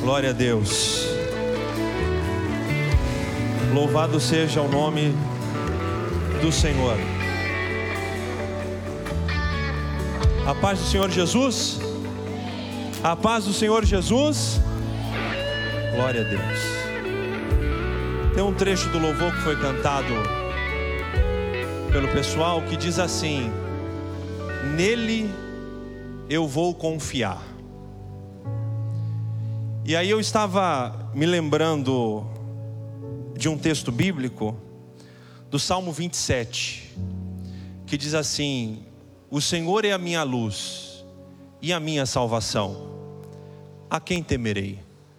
Glória a Deus. Louvado seja o nome do Senhor. A paz do Senhor Jesus. A paz do Senhor Jesus. Glória a Deus. Tem um trecho do louvor que foi cantado pelo pessoal que diz assim: nele eu vou confiar. E aí eu estava me lembrando de um texto bíblico do Salmo 27, que diz assim: o Senhor é a minha luz e a minha salvação, a quem temerei?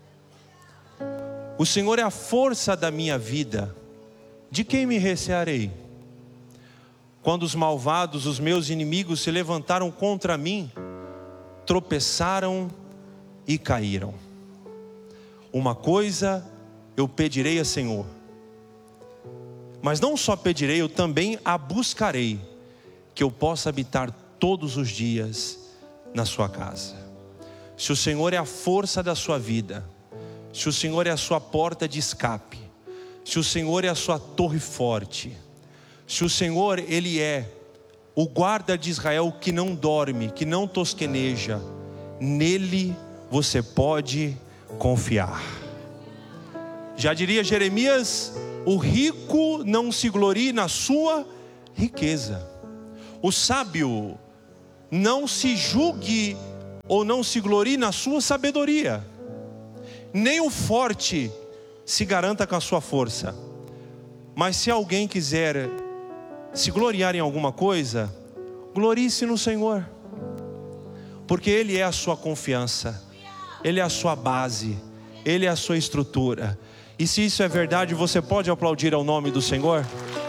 O Senhor é a força da minha vida, de quem me recearei? Quando os malvados, os meus inimigos, se levantaram contra mim, tropeçaram e caíram. Uma coisa eu pedirei a Senhor, mas não só pedirei, eu também a buscarei, que eu possa habitar todos os dias na sua casa. Se o Senhor é a força da sua vida, se o Senhor é a sua porta de escape, se o Senhor é a sua torre forte, se o Senhor, Ele é o guarda de Israel que não dorme, que não tosqueneja, nele você pode confiar. Já diria Jeremias: o rico não se glorie na sua riqueza. O sábio não se julgue ou não se glorie na sua sabedoria. Nem o forte se garanta com a sua força. Mas se alguém quiser se gloriar em alguma coisa, glorie-se no Senhor, porque Ele é a sua confiança, Ele é a sua base, Ele é a sua estrutura. E se isso é verdade, você pode aplaudir ao nome do Senhor?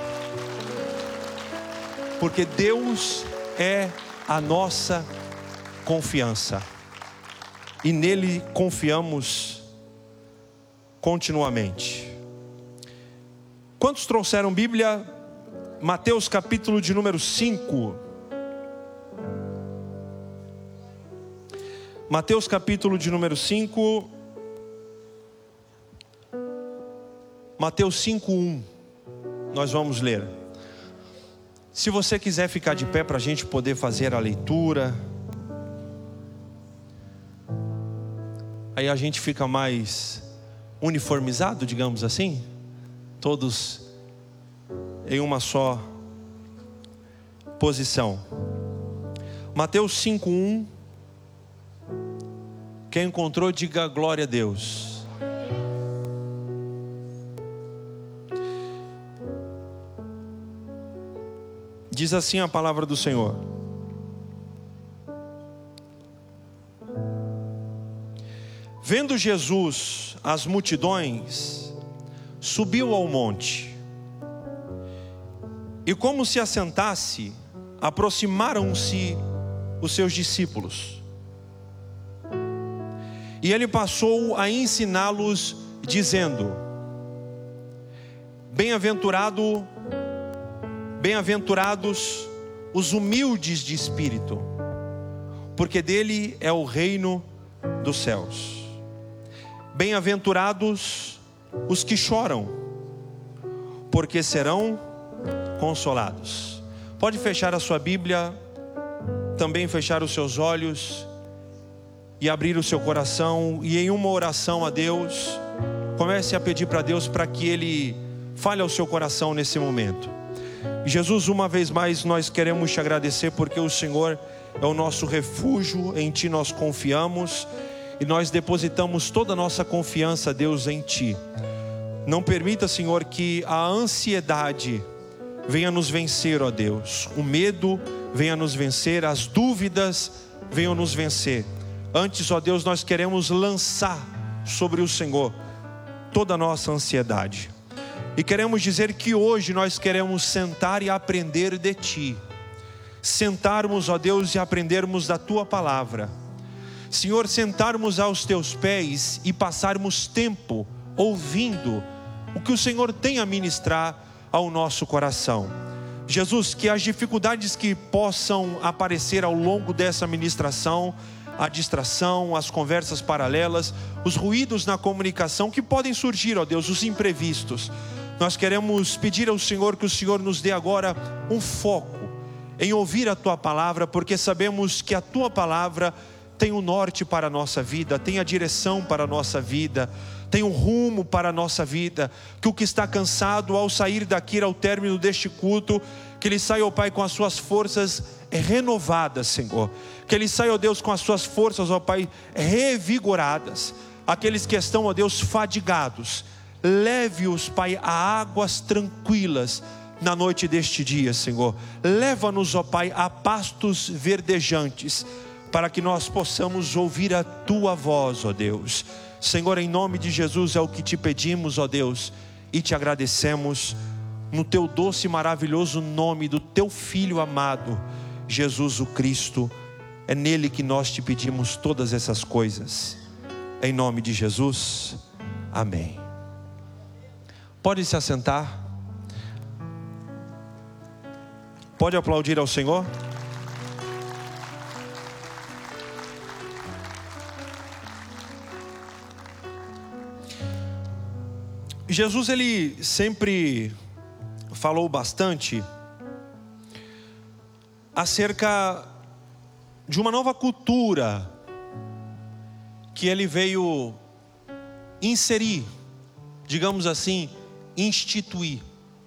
Porque Deus é a nossa confiança, e nele confiamos continuamente. Quantos trouxeram Bíblia? Mateus capítulo de número 5. Mateus capítulo de número 5. Mateus 5:1. Nós vamos ler. Se você quiser ficar de pé para a gente poder fazer a leitura, aí a gente fica mais uniformizado, digamos assim, todos em uma só posição. Mateus 5:1. Quem encontrou, diga glória a Deus. Diz assim a palavra do Senhor: vendo Jesus as multidões, subiu ao monte, e como se assentasse, aproximaram-se os seus discípulos, e ele passou a ensiná-los, dizendo: bem-aventurados os humildes de espírito, porque dele é o reino dos céus. Bem-aventurados os que choram, porque serão consolados. Pode fechar a sua Bíblia, também fechar os seus olhos e abrir o seu coração, e em uma oração a Deus, comece a pedir para Deus para que Ele fale ao seu coração nesse momento. Jesus, uma vez mais nós queremos te agradecer, porque o Senhor é o nosso refúgio, em Ti nós confiamos, e nós depositamos toda a nossa confiança, Deus, em Ti. Não permita, Senhor, que a ansiedade venha nos vencer, ó Deus, o medo venha nos vencer, as dúvidas venham nos vencer. Antes, ó Deus, nós queremos lançar sobre o Senhor toda a nossa ansiedade. E queremos dizer que hoje nós queremos sentar e aprender de Ti. Sentarmos, ó Deus, e aprendermos da Tua palavra. Senhor, sentarmos aos Teus pés e passarmos tempo ouvindo o que o Senhor tem a ministrar ao nosso coração. Jesus, que as dificuldades que possam aparecer ao longo dessa ministração, a distração, as conversas paralelas, os ruídos na comunicação que podem surgir, ó Deus, os imprevistos. Nós queremos pedir ao Senhor que o Senhor nos dê agora um foco em ouvir a Tua palavra, porque sabemos que a Tua palavra tem um norte para a nossa vida, tem a direção para a nossa vida, tem um rumo para a nossa vida. Que o que está cansado, ao sair daqui ao término deste culto, que ele saia, ó Pai, com as suas forças renovadas, Senhor. Que ele saia, ó Deus, com as suas forças, ó Pai, revigoradas. Aqueles que estão, ó Deus, fadigados, leve-os, Pai, a águas tranquilas na noite deste dia, Senhor. Leva-nos, ó Pai, a pastos verdejantes, para que nós possamos ouvir a Tua voz, ó Deus. Senhor, em nome de Jesus é o que te pedimos, ó Deus, e te agradecemos no Teu doce e maravilhoso nome do Teu Filho amado, Jesus o Cristo. É nele que nós te pedimos todas essas coisas, em nome de Jesus, amém. Pode se assentar. Pode aplaudir ao Senhor. Jesus, ele sempre falou bastante acerca de uma nova cultura que ele veio inserir, digamos assim, instituir.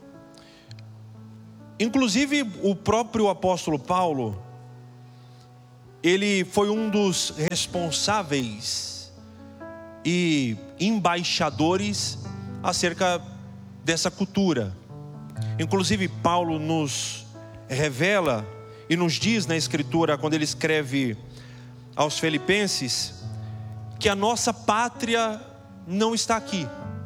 Inclusive o próprio apóstolo Paulo, ele foi um dos responsáveis e embaixadores acerca dessa cultura. Inclusive Paulo nos revela e nos diz na escritura, quando ele escreve aos Filipenses, que a nossa pátria não está aqui.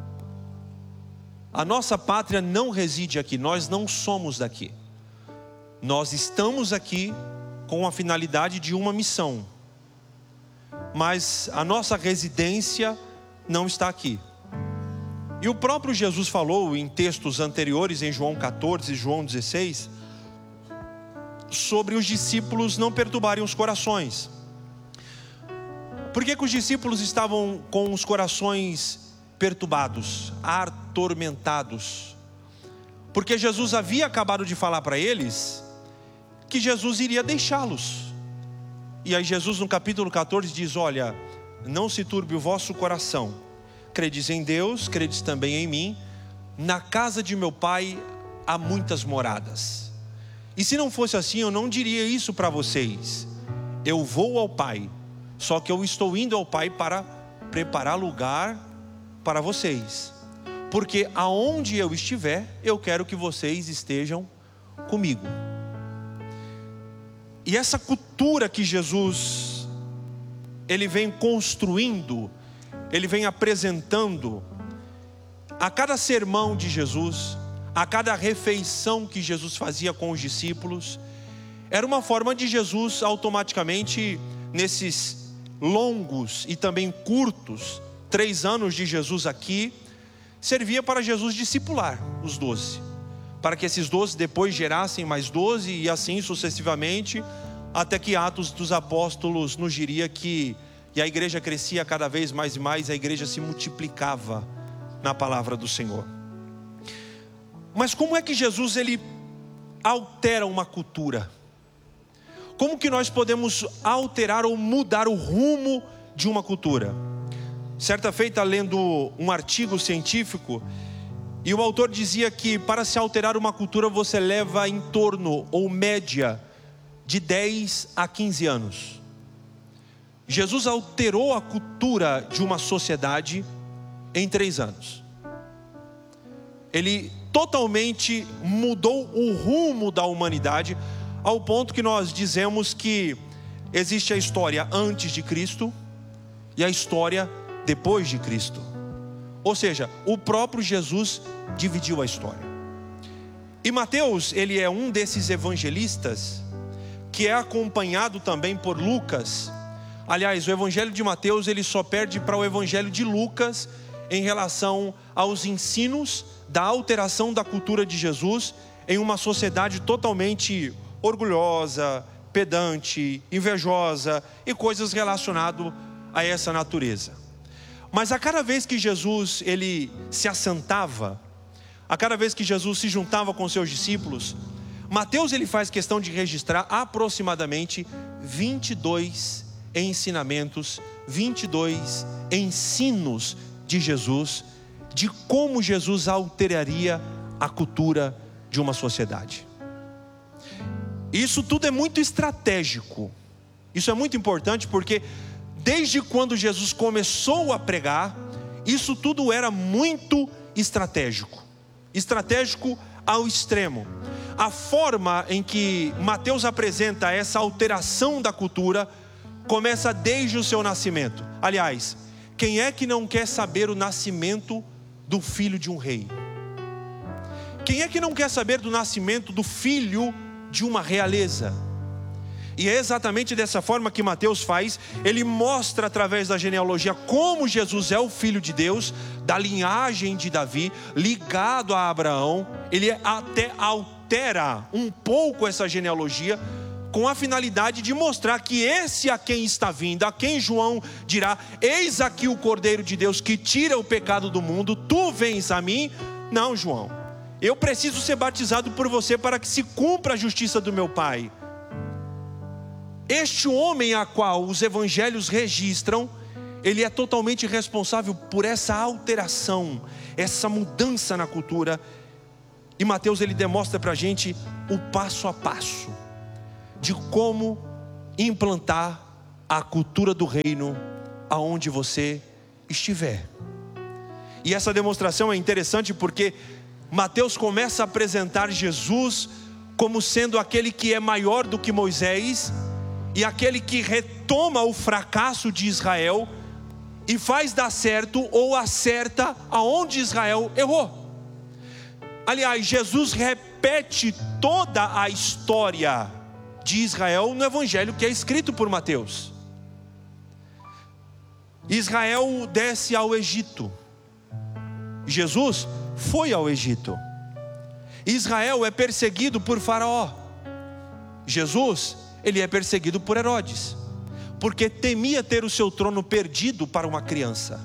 A nossa pátria não reside aqui, nós não somos daqui. Nós estamos aqui com a finalidade de uma missão, mas a nossa residência não está aqui. E o próprio Jesus falou em textos anteriores, em João 14 e João 16, sobre os discípulos não perturbarem os corações. Por que os discípulos estavam com os corações perturbados, atormentados? Porque Jesus havia acabado de falar para eles que Jesus iria deixá-los. E aí Jesus no capítulo 14 diz: olha, não se turbe o vosso coração. Credes em Deus, credes também em mim. Na casa de meu Pai há muitas moradas. E se não fosse assim, eu não diria isso para vocês. Eu vou ao Pai, só que eu estou indo ao Pai para preparar lugar para vocês. Porque aonde eu estiver, eu quero que vocês estejam comigo. E essa cultura que Jesus, ele vem construindo, ele vem apresentando a cada sermão de Jesus, a cada refeição que Jesus fazia com os discípulos, era uma forma de Jesus automaticamente, nesses longos e também curtos 3 anos de Jesus aqui, servia para Jesus discipular os 12, para que esses 12 depois gerassem mais 12 e assim sucessivamente, até que Atos dos Apóstolos nos diria que e a igreja crescia cada vez mais e mais, a igreja se multiplicava na palavra do Senhor. Mas como é que Jesus, ele altera uma cultura? Como que nós podemos alterar ou mudar o rumo de uma cultura? Certa feita, lendo um artigo científico, e o autor dizia que para se alterar uma cultura, você leva em torno, ou média, de 10 a 15 anos. Jesus alterou a cultura de uma sociedade em 3 anos. Ele totalmente mudou o rumo da humanidade, ao ponto que nós dizemos que existe a história antes de Cristo e a história depois de Cristo. Ou seja, o próprio Jesus dividiu a história. E Mateus, ele é um desses evangelistas que é acompanhado também por Lucas. Aliás, o evangelho de Mateus, ele só perde para o evangelho de Lucas em relação aos ensinos da alteração da cultura de Jesus em uma sociedade totalmente orgulhosa, pedante, invejosa e coisas relacionadas a essa natureza. Mas a cada vez que Jesus ele se assentava, a cada vez que Jesus se juntava com seus discípulos, Mateus ele faz questão de registrar aproximadamente 22 ensinamentos, 22 ensinos de Jesus, de como Jesus alteraria a cultura de uma sociedade. Isso tudo é muito estratégico. Isso é muito importante porque desde quando Jesus começou a pregar, isso tudo era muito estratégico. Estratégico ao extremo. A forma em que Mateus apresenta essa alteração da cultura começa desde o seu nascimento. Aliás, quem é que não quer saber o nascimento do filho de um rei? Quem é que não quer saber do nascimento do filho de uma realeza? E é exatamente dessa forma que Mateus faz. Ele mostra através da genealogia como Jesus é o Filho de Deus, da linhagem de Davi, ligado a Abraão. Ele até altera um pouco essa genealogia, com a finalidade de mostrar que esse a quem está vindo, a quem João dirá: eis aqui o Cordeiro de Deus que tira o pecado do mundo, tu vens a mim. Não, João, eu preciso ser batizado por você para que se cumpra a justiça do meu Pai. Este homem a qual os evangelhos registram, ele é totalmente responsável por essa alteração, essa mudança na cultura. E Mateus ele demonstra para a gente o passo a passo de como implantar a cultura do reino aonde você estiver. E essa demonstração é interessante porque Mateus começa a apresentar Jesus como sendo aquele que é maior do que Moisés, e aquele que retoma o fracasso de Israel e faz dar certo ou acerta aonde Israel errou. Aliás, Jesus repete toda a história de Israel no evangelho que é escrito por Mateus. Israel desce ao Egito. Jesus foi ao Egito. Israel é perseguido por Faraó. Jesus, ele é perseguido por Herodes, porque temia ter o seu trono perdido para uma criança.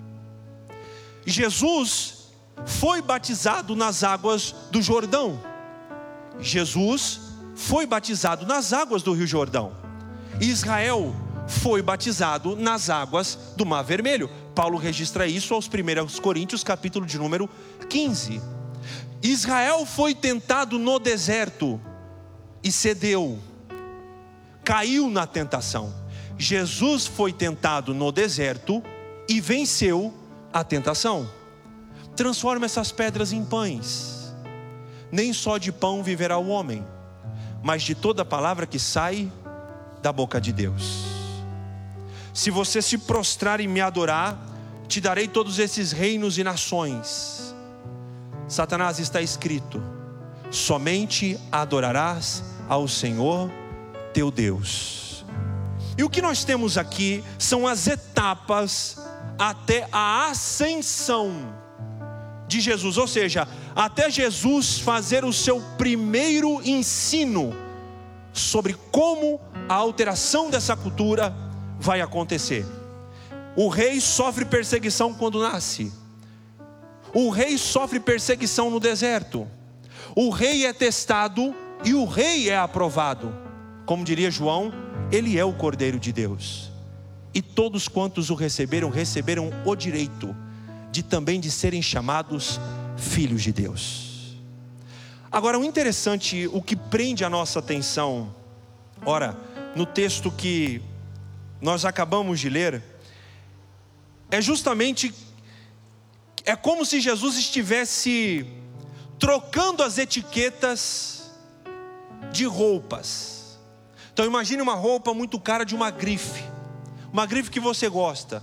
Jesus foi batizado nas águas do Jordão. Jesus foi batizado nas águas do Rio Jordão. Israel foi batizado nas águas do Mar Vermelho. Paulo registra isso aos 1 Coríntios, capítulo de número 15. Israel foi tentado no deserto e cedeu, caiu na tentação. Jesus foi tentado no deserto e venceu a tentação. Transforma essas pedras em pães. Nem só de pão viverá o homem, mas de toda palavra que sai da boca de Deus. Se você se prostrar e me adorar, te darei todos esses reinos e nações. Satanás, está escrito: somente adorarás ao Senhor teu Deus. E o que nós temos aqui são as etapas até a ascensão de Jesus, ou seja, até Jesus fazer o seu primeiro ensino sobre como a alteração dessa cultura vai acontecer. O rei sofre perseguição quando nasce. O rei sofre perseguição no deserto. O rei é testado e o rei é aprovado. Como diria João, ele é o Cordeiro de Deus. E todos quantos o receberam, receberam o direito de serem chamados filhos de Deus. Agora, o interessante, o que prende a nossa atenção, ora, no texto que nós acabamos de ler, é justamente, é como se Jesus estivesse trocando as etiquetas de roupas. Então imagine uma roupa muito cara de uma grife que você gosta.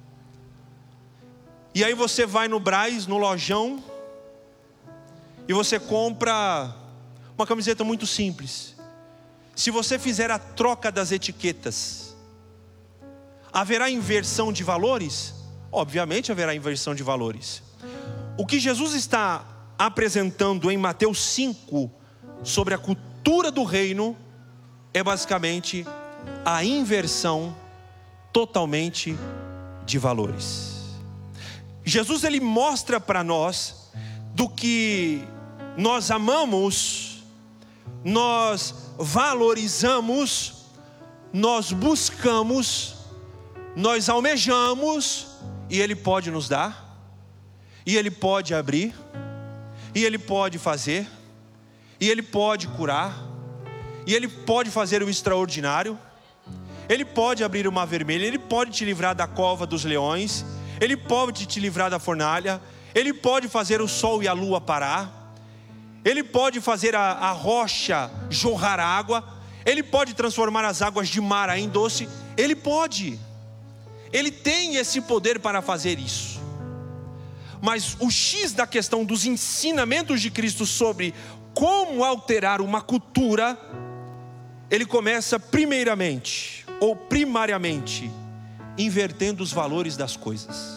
E aí você vai no Brás, no lojão, e você compra uma camiseta muito simples. Se você fizer a troca das etiquetas, haverá inversão de valores? Obviamente haverá inversão de valores. O que Jesus está apresentando em Mateus 5 sobre a cultura do reino é basicamente a inversão totalmente de valores. Jesus, ele mostra para nós do que nós amamos, nós valorizamos, nós buscamos, nós almejamos, e Ele pode nos dar, e Ele pode abrir, e Ele pode fazer, e Ele pode curar, e Ele pode fazer o extraordinário, Ele pode abrir o mar vermelho, Ele pode te livrar da cova dos leões, Ele pode te livrar da fornalha, Ele pode fazer o sol e a lua parar, Ele pode fazer a rocha jorrar água, Ele pode transformar as águas de mar em doce, Ele pode, Ele tem esse poder para fazer isso. Mas o X da questão dos ensinamentos de Cristo sobre como alterar uma cultura, ele começa primeiramente, ou primariamente, invertendo os valores das coisas.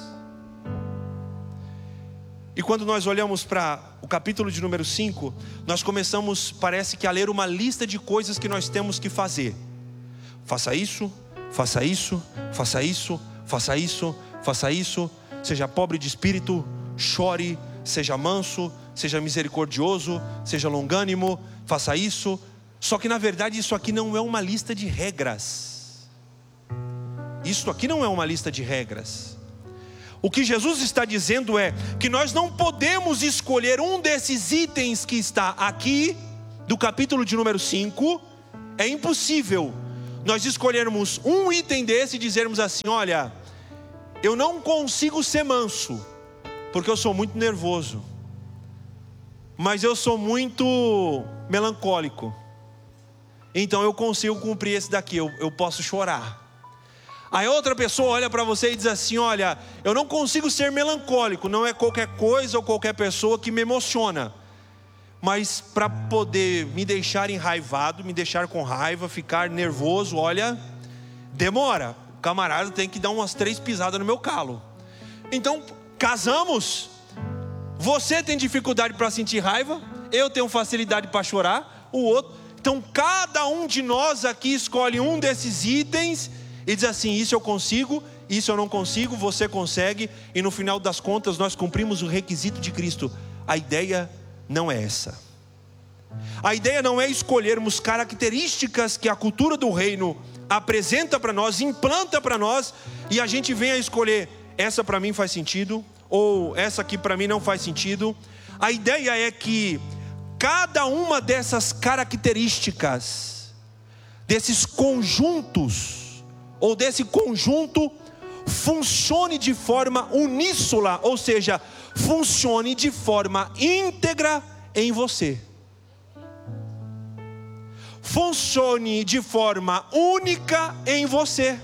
E quando nós olhamos para o capítulo de número 5, nós começamos, parece que a ler uma lista de coisas que nós temos que fazer. Faça isso, faça isso, faça isso, faça isso, faça isso. Seja pobre de espírito, chore, seja manso, seja misericordioso, seja longânimo, faça isso. Só que na verdade isso aqui não é uma lista de regras. Isso aqui não é uma lista de regras. O que Jesus está dizendo é que nós não podemos escolher um desses itens que está aqui, do capítulo de número 5. É impossível nós escolhermos um item desse e dizermos assim: olha, eu não consigo ser manso, porque eu sou muito nervoso, mas eu sou muito melancólico, então eu consigo cumprir esse daqui, eu posso chorar. Aí outra pessoa olha para você e diz assim: olha, eu não consigo ser melancólico, não é qualquer coisa ou qualquer pessoa que me emociona, mas para poder me deixar enraivado, me deixar com raiva, ficar nervoso, olha, demora. O camarada tem que dar umas 3 pisadas no meu calo. Então, casamos, você tem dificuldade para sentir raiva, eu tenho facilidade para chorar, o outro. Então cada um de nós aqui escolhe um desses itens e diz assim: isso eu consigo, isso eu não consigo, você consegue. E no final das contas nós cumprimos o requisito de Cristo. A ideia não é essa. A ideia não é escolhermos características que a cultura do reino apresenta para nós, implanta para nós, e a gente vem a escolher: essa para mim faz sentido, ou essa aqui para mim não faz sentido. A ideia é que cada uma dessas características, desses conjuntos, ou desse conjunto, funcione de forma uníssona, ou seja, funcione de forma íntegra em você. Funcione de forma única em você.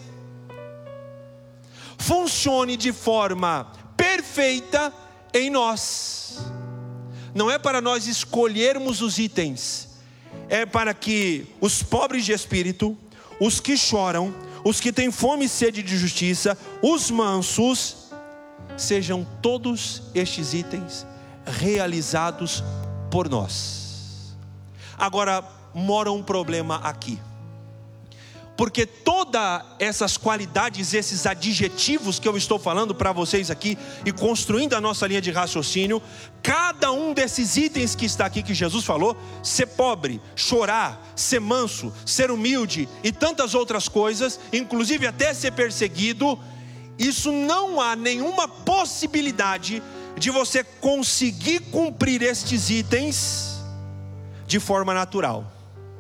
Funcione de forma perfeita em nós. Não é para nós escolhermos os itens, é para que os pobres de espírito, os que choram, os que têm fome e sede de justiça, os mansos, sejam todos estes itens realizados por nós. Agora mora um problema aqui, porque todas essas qualidades, esses adjetivos que eu estou falando para vocês aqui e construindo a nossa linha de raciocínio, cada um desses itens que está aqui que Jesus falou, ser pobre, chorar, ser manso, ser humilde e tantas outras coisas, inclusive até ser perseguido, isso não há nenhuma possibilidade de você conseguir cumprir estes itens de forma natural,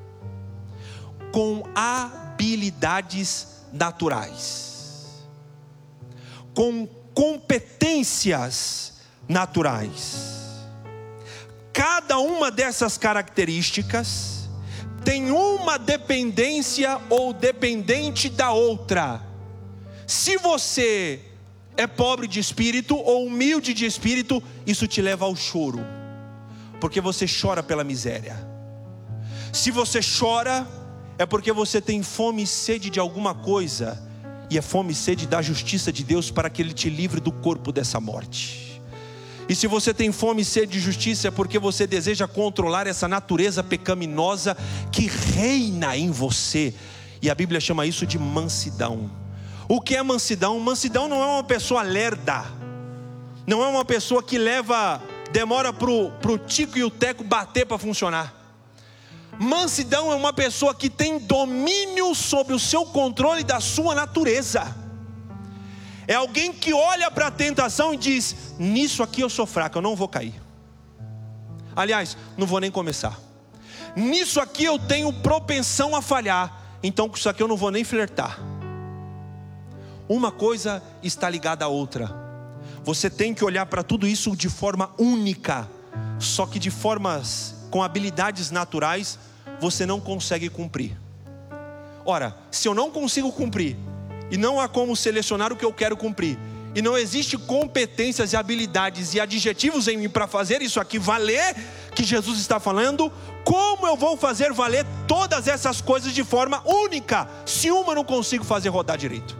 com habilidades naturais, com competências naturais. Cada uma dessas características tem uma dependência ou dependente da outra. Se você é pobre de espírito ou humilde de espírito, isso te leva ao choro, porque você chora pela miséria. Se você chora, é porque você tem fome e sede de alguma coisa, e é fome e sede da justiça de Deus para que Ele te livre do corpo dessa morte. E se você tem fome e sede de justiça, é porque você deseja controlar essa natureza pecaminosa que reina em você. E a Bíblia chama isso de mansidão. O que é mansidão? Mansidão não é uma pessoa lerda, não é uma pessoa que demora pro tico e o teco bater para funcionar. Mansidão é uma pessoa que tem domínio sobre o seu controle da sua natureza. É alguém que olha para a tentação e diz: nisso aqui eu sou fraco, eu não vou cair. Aliás, não vou nem começar. Nisso aqui eu tenho propensão a falhar, então com isso aqui eu não vou nem flertar. Uma coisa está ligada à outra. Você tem que olhar para tudo isso de forma única. Só que de formas, com habilidades naturais, você não consegue cumprir. Ora, se eu não consigo cumprir, e não há como selecionar o que eu quero cumprir, e não existe competências e habilidades e adjetivos em mim para fazer isso aqui valer, que Jesus está falando, como eu vou fazer valer todas essas coisas de forma única, se uma eu não consigo fazer rodar direito?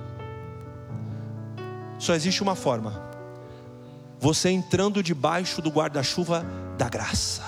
Só existe uma forma: você entrando debaixo do guarda-chuva da graça.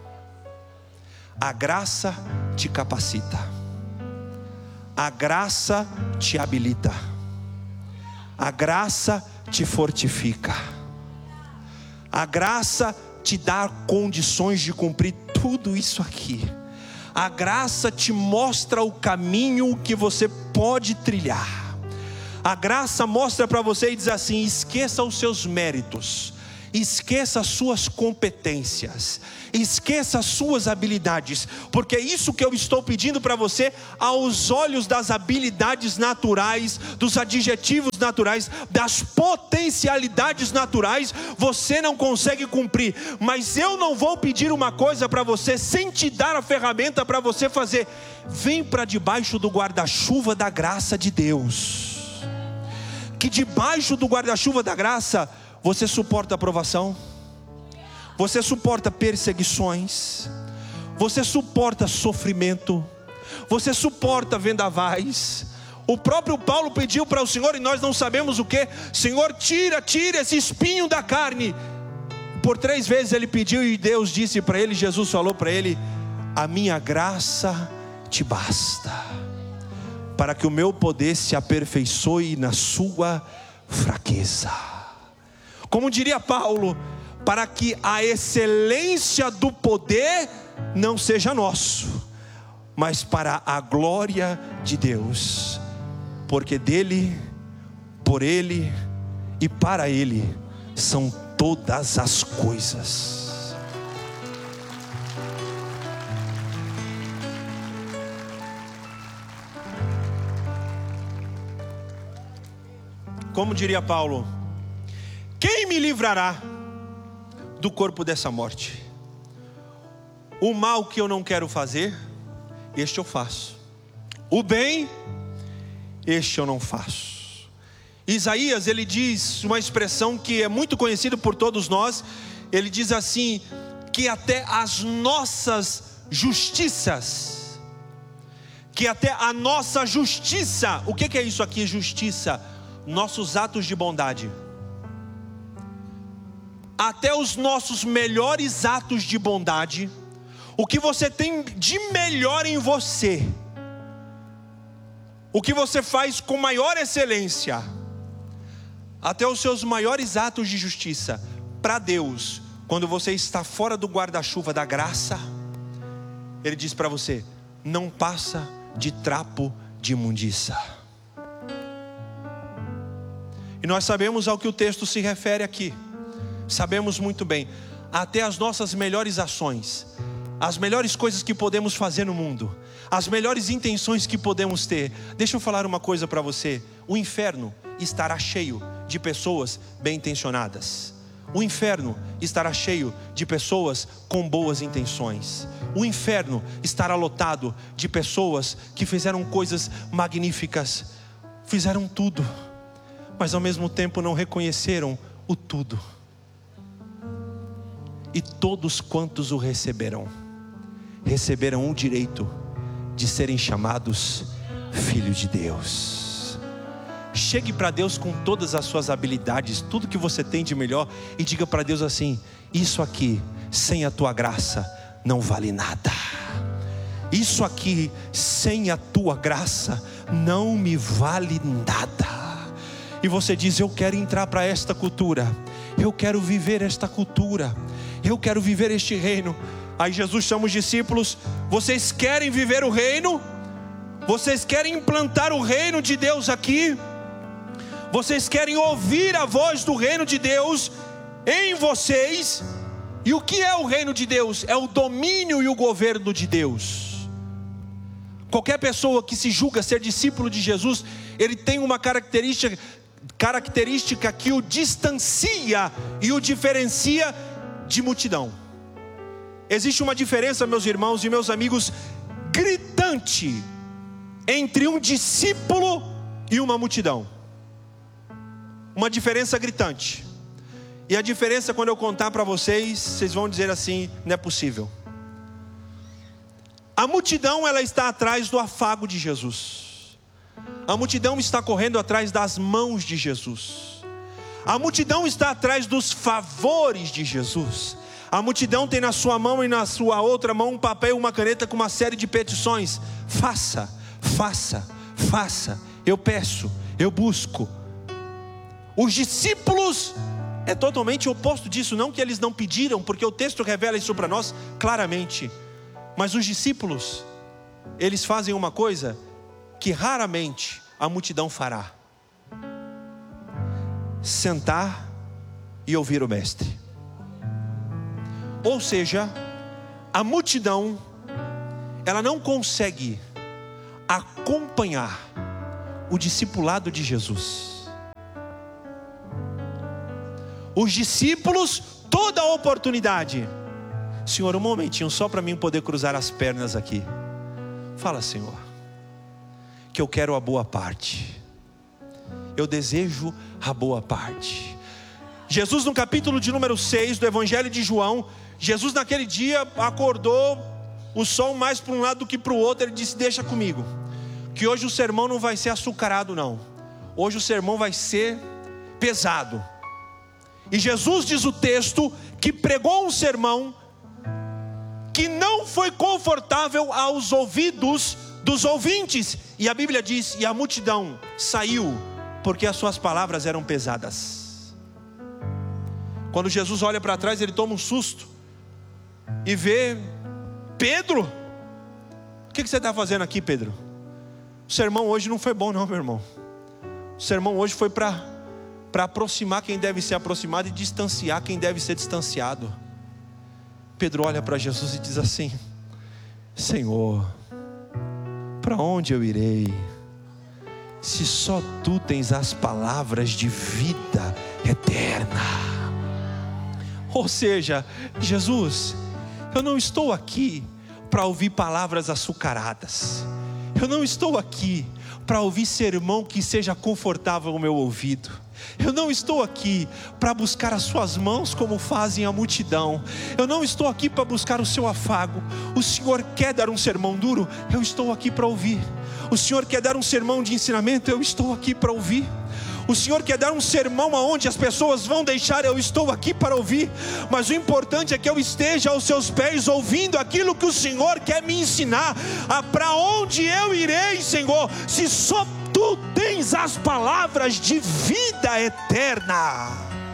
A graça te capacita, a graça te habilita, a graça te fortifica, a graça te dá condições de cumprir tudo isso aqui. A graça te mostra o caminho que você pode trilhar. A graça mostra para você e diz assim: esqueça os seus méritos, esqueça as suas competências, esqueça as suas habilidades, porque é isso que eu estou pedindo para você. Aos olhos das habilidades naturais, dos adjetivos naturais, das potencialidades naturais, você não consegue cumprir. Mas eu não vou pedir uma coisa para você sem te dar a ferramenta para você fazer. Vem para debaixo do guarda-chuva da graça de Deus, que debaixo do guarda-chuva da graça você suporta aprovação, você suporta perseguições, você suporta sofrimento, você suporta vendavais. O próprio Paulo pediu para o Senhor, e nós não sabemos o que: Senhor, tira esse espinho da carne. Por 3 vezes ele pediu, e Deus disse para ele, Jesus falou para ele: a minha graça te basta, para que o meu poder se aperfeiçoe na sua fraqueza. Como diria Paulo, para que a excelência do poder não seja nosso, mas para a glória de Deus, porque dele, por ele e para ele são todas as coisas. Como diria Paulo: quem me livrará do corpo dessa morte? O mal que eu não quero fazer, este eu faço. O bem, este eu não faço. Isaías, ele diz uma expressão que é muito conhecida por todos nós. Ele diz assim, que até as nossas justiças, que até a nossa justiça, o que é isso aqui, justiça? Nossos atos de bondade. Até os nossos melhores atos de bondade, o que você tem de melhor em você, o que você faz com maior excelência, até os seus maiores atos de justiça, para Deus, quando você está fora do guarda-chuva da graça, Ele diz para você: não passa de trapo de imundícia. E nós sabemos ao que o texto se refere aqui. Sabemos muito bem, até as nossas melhores ações, as melhores coisas que podemos fazer no mundo, as melhores intenções que podemos ter. Deixa eu falar uma coisa para você: o inferno estará cheio de pessoas bem intencionadas. O inferno estará cheio de pessoas com boas intenções. O inferno estará lotado de pessoas que fizeram coisas magníficas, fizeram tudo, mas ao mesmo tempo não reconheceram o tudo. E todos quantos o receberão o direito de serem chamados filhos de Deus. chegue para Deus com todas as suas habilidades, tudo que você tem de melhor, e diga para Deus assim: isso aqui, sem a tua graça, não vale nada. Isso aqui, sem a tua graça, não me vale nada. E você diz: eu quero entrar para esta cultura, eu quero viver esta cultura, eu quero viver este reino. Aí Jesus chama os discípulos: vocês querem viver o reino? Vocês querem implantar o reino de Deus aqui? Vocês querem ouvir a voz do reino de Deus em vocês? E o que é o reino de Deus? É o domínio e o governo de Deus. Qualquer pessoa que se julga ser discípulo de Jesus, ele tem uma característica que o distancia e o diferencia de multidão. Existe uma diferença, meus irmãos e meus amigos, gritante entre um discípulo e uma multidão. Uma diferença gritante. E a diferença, quando eu contar para vocês, vocês vão dizer assim: não é possível. A multidão, ela está atrás do afago de Jesus. A multidão está correndo atrás das mãos de Jesus. A multidão está atrás dos favores de Jesus. A multidão tem na sua mão e na sua outra mão um papel e uma caneta com uma série de petições: faça, faça, faça, eu peço, eu busco. Os discípulos é totalmente o oposto disso. Não que eles não pediram, porque o texto revela isso para nós claramente. Mas os discípulos, eles fazem uma coisa que raramente a multidão fará: sentar e ouvir o mestre. Ou seja, a multidão, ela não consegue acompanhar o discipulado de Jesus. Os discípulos, toda a oportunidade: Senhor, um momentinho só para mim poder cruzar as pernas aqui. Fala, Senhor, que eu quero a boa parte. Eu desejo a boa parte. Jesus, no capítulo de número 6 do Evangelho de João, Jesus naquele dia acordou o sol mais para um lado do que para o outro. Ele disse: deixa comigo, que hoje o sermão não vai ser açucarado não. Hoje o sermão vai ser pesado. E Jesus, diz o texto, que pregou um sermão que não foi confortável aos ouvidos dos ouvintes. E a Bíblia diz: e a multidão saiu, porque as suas palavras eram pesadas. Quando Jesus olha para trás, ele toma um susto e vê Pedro. O que você está fazendo aqui, Pedro? O sermão hoje não foi bom não, meu irmão. O sermão hoje foi para aproximar quem deve ser aproximado e distanciar quem deve ser distanciado. Pedro olha para Jesus e diz assim: Senhor, para onde eu irei, se só tu tens as palavras de vida eterna? Ou seja, Jesus, eu não estou aqui para ouvir palavras açucaradas. Eu não estou aqui para ouvir sermão que seja confortável ao meu ouvido. Eu não estou aqui para buscar as suas mãos como fazem a multidão. Eu não estou aqui para buscar o seu afago. O Senhor quer dar um sermão duro? Eu estou aqui para ouvir. O Senhor quer dar um sermão de ensinamento? Eu estou aqui para ouvir. O Senhor quer dar um sermão aonde as pessoas vão deixar? Eu estou aqui para ouvir. Mas o importante é que eu esteja aos seus pés, ouvindo aquilo que o Senhor quer me ensinar. Para onde eu irei, Senhor, se só tu tens as palavras de vida eterna?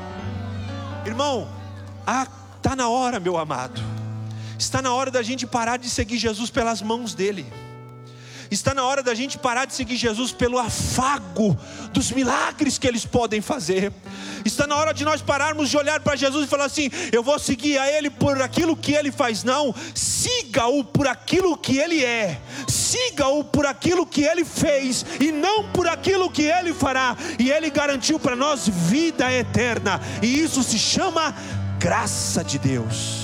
Irmão, está na hora, meu amado. Está na hora da gente parar de seguir Jesus pelas mãos dele. Está na hora da gente parar de seguir Jesus pelo afago dos milagres que eles podem fazer. Está na hora de nós pararmos de olhar para Jesus e falar assim: eu vou seguir a Ele por aquilo que Ele faz. Não, siga-o por aquilo que Ele é. Siga-o por aquilo que Ele fez e não por aquilo que Ele fará. E Ele garantiu para nós vida eterna. E isso se chama graça de Deus.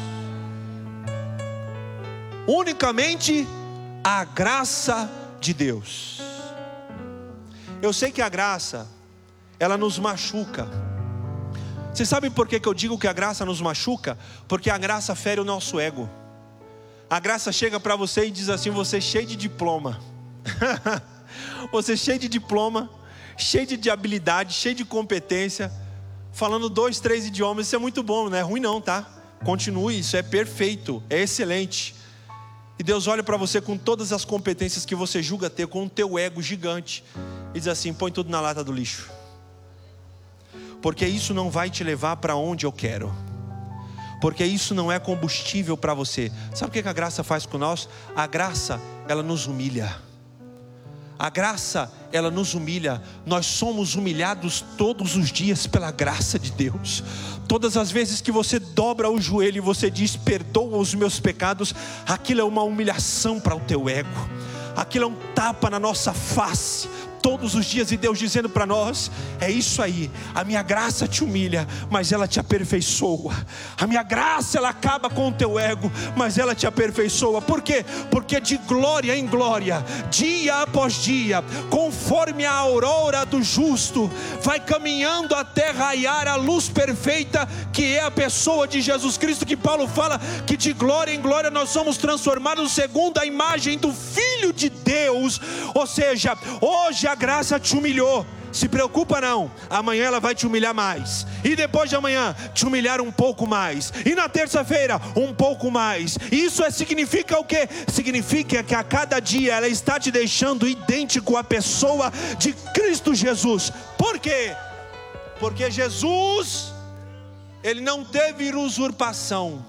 Unicamente a graça de Deus. Eu sei que a graça, ela nos machuca. Você sabe por que eu digo que a graça nos machuca? Porque a graça fere o nosso ego. A graça chega para você e diz assim: você é cheio de diploma. Você é cheio de diploma, cheio de habilidade, cheio de competência, falando 2, 3 idiomas. Isso é muito bom, não é ruim não, tá? Continue, isso é perfeito, é excelente. E Deus olha para você com todas as competências que você julga ter, com o teu ego gigante, e diz assim: põe tudo na lata do lixo, porque isso não vai te levar para onde eu quero, porque isso não é combustível para você. Sabe o que a graça faz com nós? A graça, ela nos humilha. A graça, ela nos humilha. Nós somos humilhados todos os dias pela graça de Deus. Todas as vezes que você dobra o joelho e você diz: perdoa os meus pecados, aquilo é uma humilhação para o teu ego. Aquilo é um tapa na nossa face todos os dias, e Deus dizendo para nós: é isso aí, a minha graça te humilha, mas ela te aperfeiçoa. A minha graça, ela acaba com o teu ego, mas ela te aperfeiçoa. Por quê? Porque de glória em glória, dia após dia, conforme a aurora do justo, vai caminhando até raiar a luz perfeita, que é a pessoa de Jesus Cristo, que Paulo fala que de glória em glória nós somos transformados segundo a imagem do Filho de Deus. Ou seja, hoje a graça te humilhou, se preocupa não, amanhã ela vai te humilhar mais, e depois de amanhã te humilhar um pouco mais, e na terça-feira um pouco mais. Isso significa o quê? Significa que a cada dia ela está te deixando idêntico à pessoa de Cristo Jesus. Por quê? Porque Jesus, ele não teve usurpação,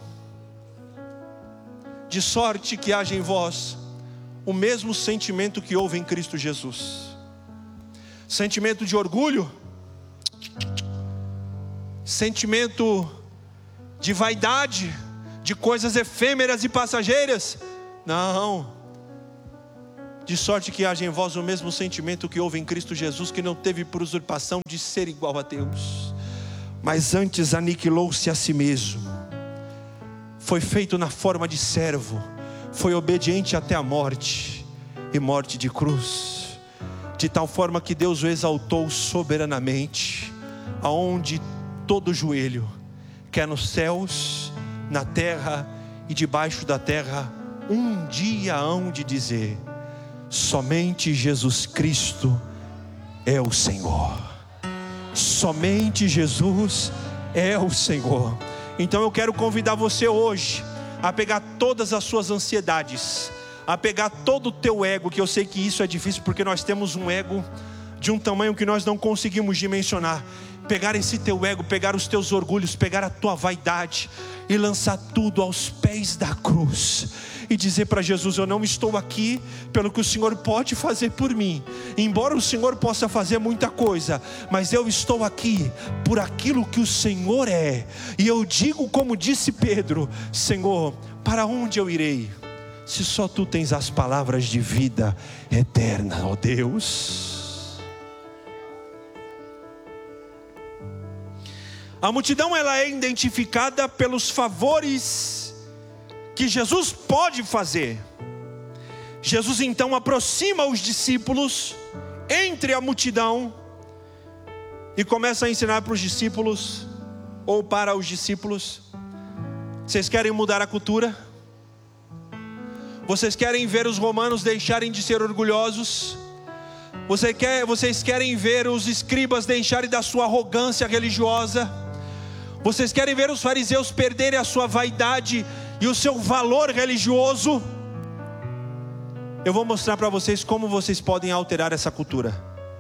de sorte que haja em vós o mesmo sentimento que houve em Cristo Jesus. Sentimento de orgulho, sentimento de vaidade, de coisas efêmeras e passageiras. Não. De sorte que haja em vós o mesmo sentimento que houve em Cristo Jesus, que não teve por usurpação de ser igual a Deus, mas antes aniquilou-se a si mesmo, foi feito na forma de servo, foi obediente até a morte, e morte de cruz. De tal forma que Deus o exaltou soberanamente, aonde todo joelho, quer nos céus, na terra e debaixo da terra, um dia hão de dizer: somente Jesus Cristo é o Senhor. Somente Jesus é o Senhor. Então eu quero convidar você hoje a pegar todas as suas ansiedades, a pegar todo o teu ego, que eu sei que isso é difícil, porque nós temos um ego de um tamanho que nós não conseguimos dimensionar. Pegar esse teu ego, pegar os teus orgulhos, pegar a tua vaidade e lançar tudo aos pés da cruz, e dizer para Jesus: eu não estou aqui pelo que o Senhor pode fazer por mim, embora o Senhor possa fazer muita coisa, mas eu estou aqui por aquilo que o Senhor é. E eu digo como disse Pedro: Senhor, para onde eu irei, se só tu tens as palavras de vida eterna, ó Deus. A multidão, ela é identificada pelos favores que Jesus pode fazer. Jesus então aproxima os discípulos entre a multidão e começa a ensinar para os discípulos, ou para os discípulos: vocês querem mudar a cultura? Vocês querem ver os romanos deixarem de ser orgulhosos? Vocês querem ver os escribas deixarem da sua arrogância religiosa? Vocês querem ver os fariseus perderem a sua vaidade e o seu valor religioso? Eu vou mostrar para vocês como vocês podem alterar essa cultura.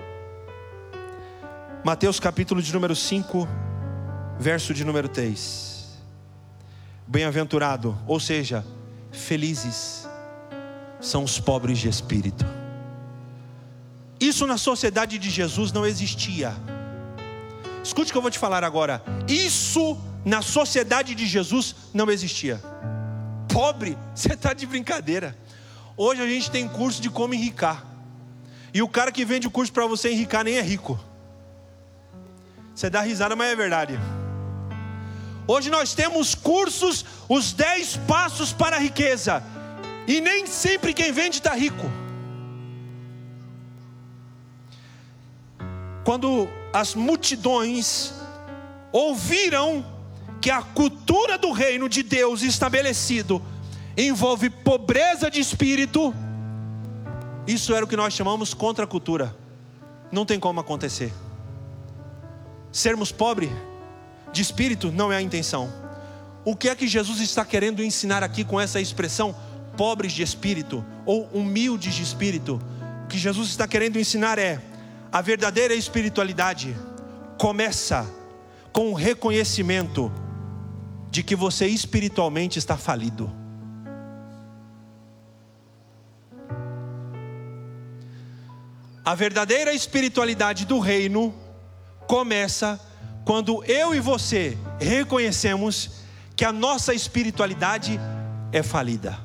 Mateus capítulo de número 5, verso de número 3. Bem-aventurado, ou seja, felizes são os pobres de espírito. Isso na sociedade de Jesus não existia. Escute o que eu vou te falar agora. Isso na sociedade de Jesus não existia. Pobre? Você está de brincadeira. Hoje a gente tem curso de como enricar, e o cara que vende o curso para você enricar nem é rico. Você dá risada, mas é verdade. Hoje nós temos cursos, os 10 passos para a riqueza, e nem sempre quem vende está rico. Quando as multidões ouviram que a cultura do reino de Deus estabelecido envolve pobreza de espírito, isso era o que nós chamamos contracultura. não tem como acontecer. Sermos pobres de espírito não é a intenção. O que é que Jesus está querendo ensinar aqui com essa expressão, pobres de espírito, ou humildes de espírito? O que Jesus está querendo ensinar é: a verdadeira espiritualidade começa com o reconhecimento de que você espiritualmente está falido. A verdadeira espiritualidade do reino começa quando eu e você reconhecemos que a nossa espiritualidade é falida.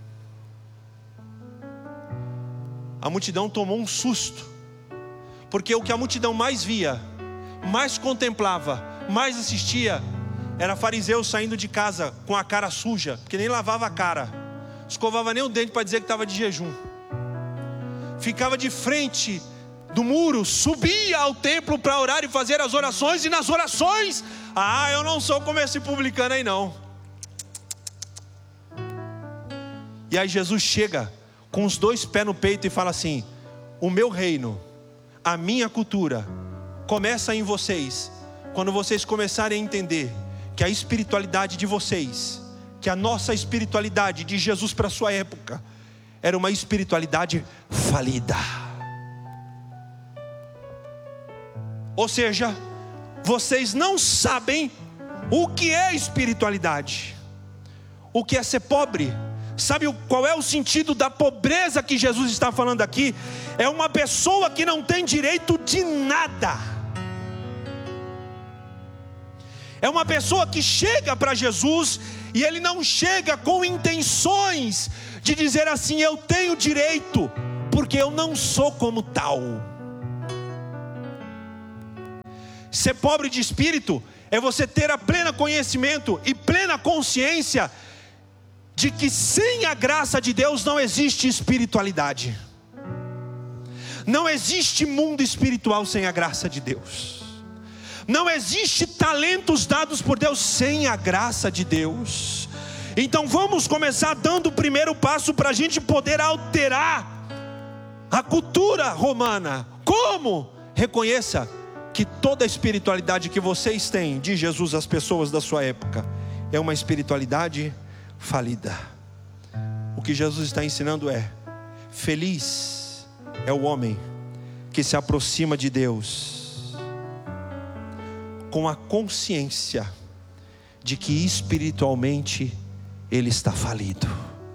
A multidão tomou um susto, porque o que a multidão mais via, mais contemplava, mais assistia, era fariseus saindo de casa com a cara suja, porque nem lavava a cara, escovava nem o dente para dizer que estava de jejum, ficava de frente do muro, subia ao templo para orar e fazer as orações, e nas orações, eu não sou como esse publicano aí não. E aí Jesus chega com os 2 pés no peito e fala assim: o meu reino, a minha cultura começa em vocês, quando vocês começarem a entender que a espiritualidade de vocês, que a nossa espiritualidade de Jesus para a sua época, era uma espiritualidade falida. Ou seja, vocês não sabem o que é espiritualidade, o que é ser pobre. Sabe qual é o sentido da pobreza que Jesus está falando aqui? É uma pessoa que não tem direito de nada. É uma pessoa que chega para Jesus e ele não chega com intenções de dizer assim: eu tenho direito, porque eu não sou como tal. Ser pobre de espírito é você ter a pleno conhecimento e plena consciência de que sem a graça de Deus não existe espiritualidade. Não existe mundo espiritual sem a graça de Deus. Não existe talentos dados por Deus sem a graça de Deus. Então vamos começar dando o primeiro passo para a gente poder alterar a cultura romana. Como? Reconheça que toda a espiritualidade que vocês têm de Jesus às pessoas da sua época é uma espiritualidade falida. O que Jesus está ensinando é: feliz é o homem que se aproxima de Deus com a consciência de que espiritualmente ele está falido.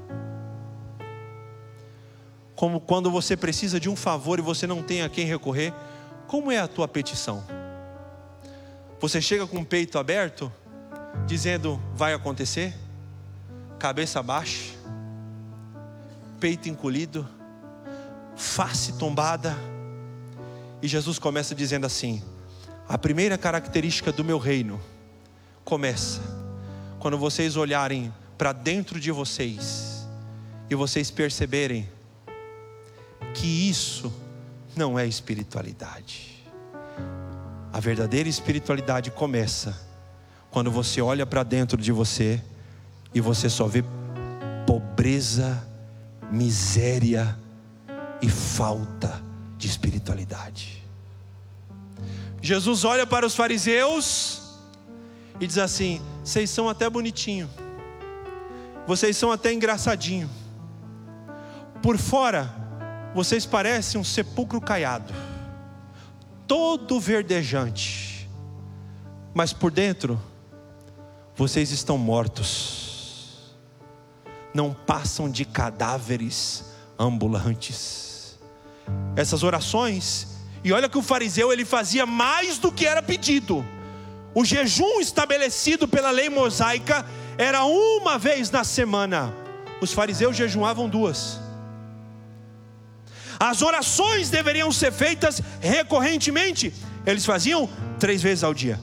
Como quando você precisa de um favor e você não tem a quem recorrer. Como é a tua petição? Você chega com o peito aberto, dizendo vai acontecer? Cabeça baixa, peito encolhido, face tombada. E Jesus começa dizendo assim: a primeira característica do meu reino começa quando vocês olharem para dentro de vocês e vocês perceberem que isso não é espiritualidade. A verdadeira espiritualidade começa quando você olha para dentro de você e você só vê pobreza, miséria e falta de espiritualidade. Jesus olha para os fariseus e diz assim: vocês são até bonitinho, vocês são até engraçadinho, por fora vocês parecem um sepulcro caiado, todo verdejante, mas por dentro vocês estão mortos, não passam de cadáveres ambulantes. Essas orações, e olha que o fariseu ele fazia mais do que era pedido. O jejum estabelecido pela lei mosaica era uma vez na semana. Os fariseus jejuavam 2. As orações deveriam ser feitas recorrentemente. Eles faziam 3 vezes ao dia.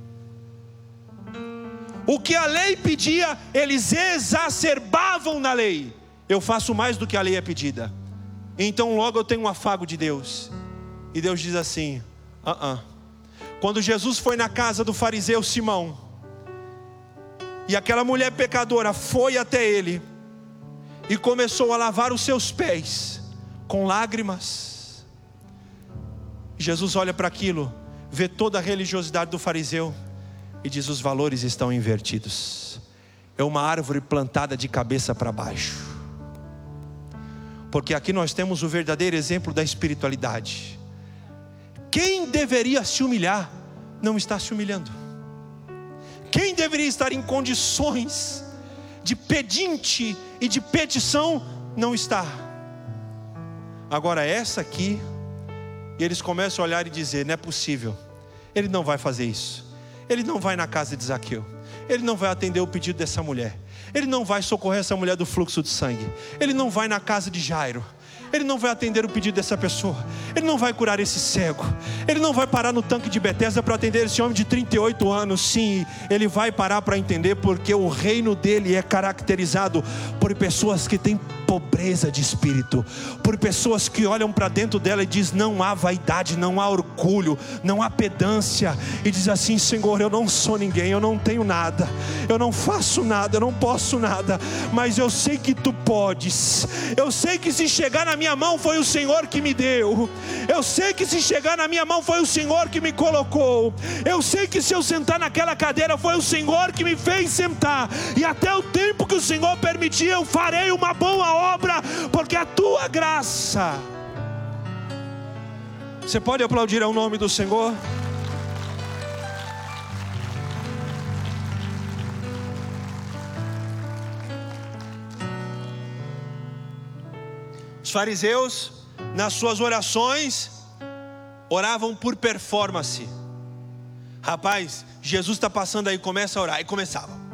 O que a lei pedia, eles exacerbavam na lei. Eu faço mais do que a lei é pedida, então logo eu tenho um afago de Deus. E Deus diz assim: Quando Jesus foi na casa do fariseu Simão, e aquela mulher pecadora foi até ele e começou a lavar os seus pés com lágrimas, Jesus olha para aquilo, vê toda a religiosidade do fariseu e diz: os valores estão invertidos. É uma árvore plantada de cabeça para baixo. Porque aqui nós temos o verdadeiro exemplo da espiritualidade. Quem deveria se humilhar, não está se humilhando. Quem deveria estar em condições de pedinte e de petição, não está. Agora essa aqui, e eles começam a olhar e dizer: não é possível, ele não vai fazer isso. Ele não vai na casa de Zaqueu, ele não vai atender o pedido dessa mulher, ele não vai socorrer essa mulher do fluxo de sangue, ele não vai na casa de Jairo, ele não vai atender o pedido dessa pessoa, ele não vai curar esse cego, ele não vai parar no tanque de Betesda para atender esse homem de 38 anos. Sim, ele vai parar para entender, porque o reino dele é caracterizado por pessoas que têm pobreza de espírito, por pessoas que olham para dentro dela e diz: não há vaidade, não há orgulho, não há pedância, e diz assim: Senhor, eu não sou ninguém, eu não tenho nada, eu não faço nada, eu não posso nada, mas eu sei que tu podes. Eu sei que se chegar na minha mão foi o Senhor que me deu, eu sei que se chegar na minha mão foi o Senhor que me colocou, eu sei que se eu sentar naquela cadeira foi o Senhor que me fez sentar, e até o tempo que o Senhor permitir eu farei uma boa obra, porque a tua graça. Você pode aplaudir ao nome do Senhor? Os fariseus, nas suas orações, oravam por performance. Rapaz, Jesus está passando aí, começa a orar. E começava.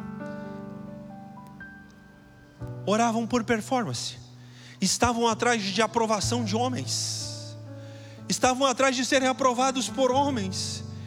Oravam por performance. Estavam atrás de aprovação de homens. Estavam atrás de serem aprovados por homens.